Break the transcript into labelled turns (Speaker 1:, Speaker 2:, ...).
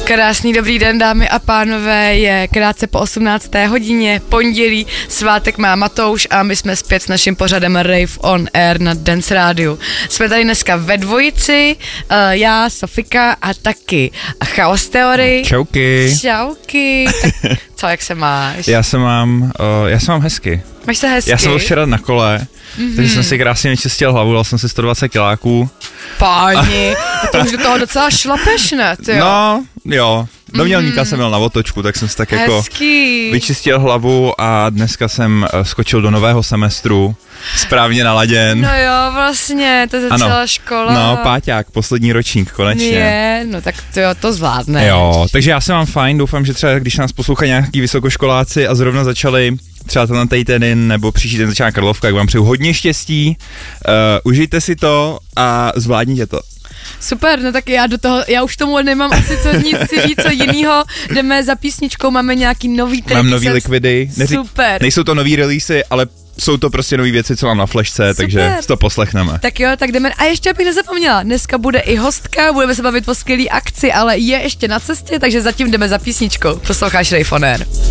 Speaker 1: Krásný dobrý den, dámy a pánové, je krátce po 18. hodině, pondělí, svátek má Matouš a my jsme zpět s naším pořadem Rave on Air na Dance Rádiu. Jsme tady dneska ve dvojici, já, Sofika a taky Chaos Theory.
Speaker 2: Čauky.
Speaker 1: Čauky. Tak, co, jak se máš?
Speaker 2: Já se mám hezky.
Speaker 1: Máš se hezky?
Speaker 2: Já jsem byl včera na kole, takže jsem si krásně nečistil hlavu, dal jsem si 120 kiláků.
Speaker 1: Páni, to už do toho docela šlapeš, ne? Tyjo.
Speaker 2: No, jo. Do Mělníka jsem měl na otočku, tak jsem si tak jako vyčistil hlavu a dneska jsem skočil do nového semestru, správně naladěn.
Speaker 1: No jo, vlastně, to je celá škola.
Speaker 2: No, páťák, poslední ročník, konečně.
Speaker 1: Je, no tak to jo, to zvládne.
Speaker 2: Jo, takže já se mám fajn, doufám, že třeba když nás poslouchají nějaký vysokoškoláci a zrovna začali třeba tenhle týden nebo příští den začíná Karlovka, tak vám přeju hodně štěstí, užijte si to a zvládněte to.
Speaker 1: Super, no tak já už tomu nemám asi nic si říct, co jinýho, jdeme za písničkou, máme nějaký nový tracky.
Speaker 2: Mám nový likvidy,
Speaker 1: super.
Speaker 2: Nejsou to nový releasy, ale jsou to prostě nový věci, co mám na flashce, super. Takže si to poslechneme.
Speaker 1: Tak jo, tak jdeme. A ještě bych nezapomněla, dneska bude i hostka, budeme se bavit o skvělý akci, ale je ještě na cestě, takže zatím jdeme za písničkou. Posloucháš Rave on Air.